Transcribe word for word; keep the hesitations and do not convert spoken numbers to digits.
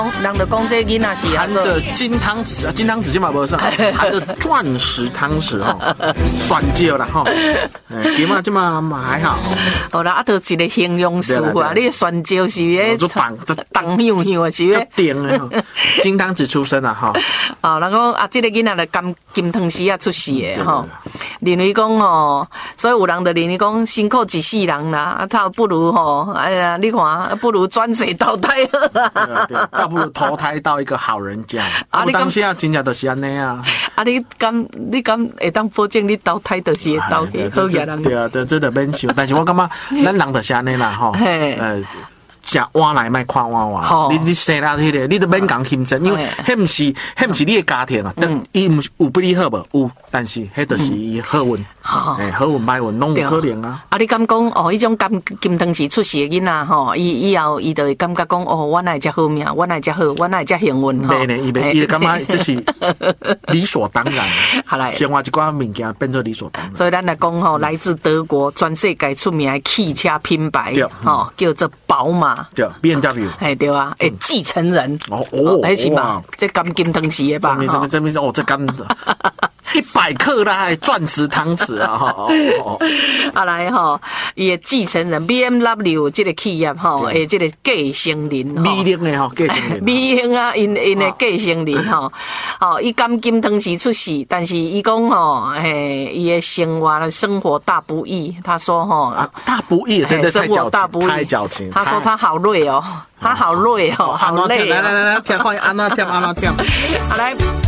人就讲这囡仔是含着金汤匙啊，金汤匙今嘛无上，含着钻石汤匙哈，选椒啦哈，今嘛今嘛嘛还好。 好啦，啊，都一个形容词啊，你选椒是咧， 就当当香香啊，是咧， 顶的哈，金汤匙出身啊哈。 哦，然后啊，这个囡仔就金金汤匙啊出世的吼，认为讲吼，所以有人就认为讲辛苦一世人啦，啊，他不如吼，哎呀，你看，不如转世投胎好啊。 倒不如投胎到一个好人家。啊，当下真正就是安尼啊。 啊，你敢你敢会当保证你投胎就是会投去好人？ 对啊，对，这就免想。但是我感觉咱人就是安尼啦，吼，呃。食碗来卖看碗碗，你你生啦迄个，你都免讲轻真，因为迄毋是迄毋是你的家庭啊，等伊毋有比你好无有，但是迄就是伊好运，诶好运歹运拢有可能啊。 啊，你敢讲哦？迄种金金汤匙出世的囡仔吼，伊以後伊就會感覺講哦，我哪會遮好命，我哪會遮好，我哪會遮幸運吼。 袂呢，伊袂伊就感覺這是理所當然。 好來， 生活一寡物件變做理所當然。 所以咱來講吼，來自德國全世界出名的汽車品牌，吼叫做寶馬。 对 ，B M W， 哎对啊，哎继承人哦哦， 还是嘛，这金金汤匙的吧？ 什么什么什么哦，这金一百克啦，钻石汤匙啊！哈， 啊来吼，伊的继承人 B M W 这个企业吼，诶，这个继承人， 美玲的吼，继承人， 美玲啊，因因的继承人吼，哦，伊甘金汤匙出世，但是伊讲吼，诶，伊的生活生活大不易，他说吼， 啊，大不易，真的太矫情，太矫情。 他说他好累哦，他好累哦，好累。 来来来来，跳快，安那跳，安那跳， 好来。